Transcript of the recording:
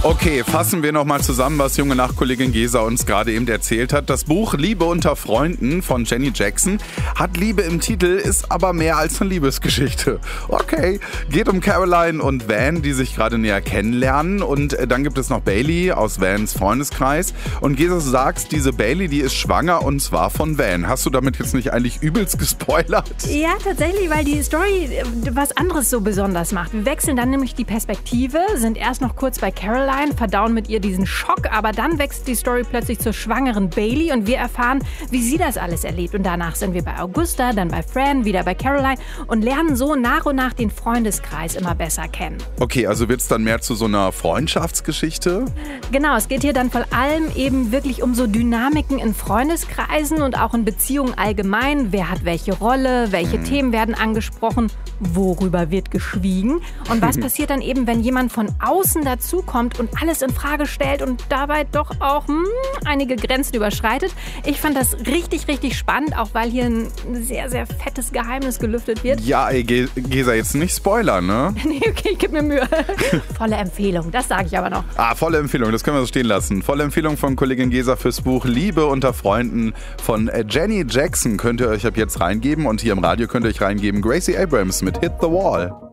Okay, fassen wir nochmal zusammen, was junge Nachkollegin Gesa uns gerade eben erzählt hat. Das Buch Liebe unter Freunden von Jenny Jackson hat Liebe im Titel, ist aber mehr als eine Liebesgeschichte. Okay, geht um Caroline und Van, die sich gerade näher kennenlernen. Und dann gibt es noch Bailey aus Vans Freundeskreis. Und Gesa, du sagst, diese Bailey, die ist schwanger und zwar von Van. Hast du damit jetzt nicht eigentlich übelst gespoilert? Ja, tatsächlich, weil die Story was anderes so besonders macht. Wir wechseln dann nämlich die Perspektive, sind erst noch kurz bei Caroline, verdauen mit ihr diesen Schock, aber dann wechselt die Story plötzlich zur schwangeren Bailey und wir erfahren, wie sie das alles erlebt. Und danach sind wir bei Augusta, dann bei Fran, wieder bei Caroline und lernen so nach und nach den Freundeskreis immer besser kennen. Okay, also wird es dann mehr zu so einer Freundschaftsgeschichte? Genau, es geht hier dann vor allem eben wirklich um so Dynamiken in Freundeskreisen und auch in Beziehungen allgemein. Wer hat welche Rolle, welche Themen werden angesprochen, worüber wird geschwiegen und was passiert dann eben, wenn jemand von außen dazukommt und alles in Frage stellt und dabei doch auch einige Grenzen überschreitet. Ich fand das richtig, richtig spannend, auch weil hier ein sehr, sehr fettes Geheimnis gelüftet wird. Ja, ey, Gesa, jetzt nicht spoilern, ne? Nee, okay, ich gebe mir Mühe. Volle Empfehlung, das sage ich aber noch. Volle Empfehlung, das können wir so stehen lassen. Volle Empfehlung von Kollegin Gesa fürs Buch Liebe unter Freunden von Jenny Jackson könnt ihr euch ab jetzt reingeben und hier im Radio könnt ihr euch reingeben Gracie Abrams mit Hit the Wall.